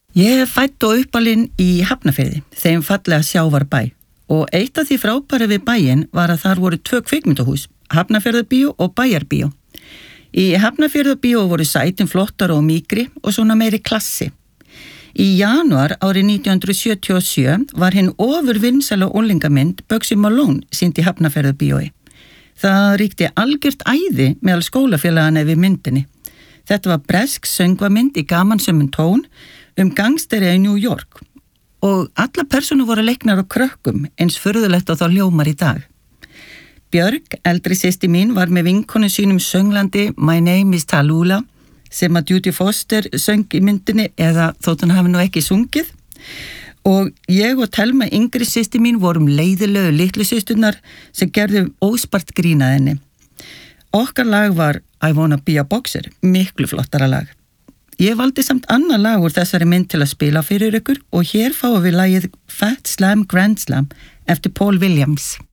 Ég fædd og uppalinn í Hafnarfirði, þeim fallega Sjávarbæ, og eitt af því frábæra við bæinn var að þar voru 2 kvikmyndahús, Hafnarfjarðarbíó og Bæjarbíó. Í Hafnarfjarðarbíó voru sætin flottari og mýkri og svona meiri klassi. Í janúar árið 1977 var hinn ofurvinsæla unglingamynd Bugsy Malone sýnd í Hafnarfjarðarbíói. Það ríkti algjört æði meðal skólafélagana yfir myndinni. Þetta var bresk söngvamynd í gamansömmun tón gangsteri í New York og alla persónur voru leiknar á krökkum eins furðulegt og þá hljómar í dag. Björg, eldri systir mín, var með vinkonu sínum sönglandi My Name is Tallulah sem að Judy Foster söng í myndinni eða þótt hann hafi nú ekki sungið og ég og Telma, yngri systir mín, vorum leiðilegu litlu systurnar sem gerðu óspart grín að henni. Okkar lag var I Wanna Be a Boxer, miklu flottara lag. Ég valdi samt annað lag úr þessari mynd til að spila fyrir ykkur og hér fáum við lagið Fat Slam Grand Slam eftir Paul Williams.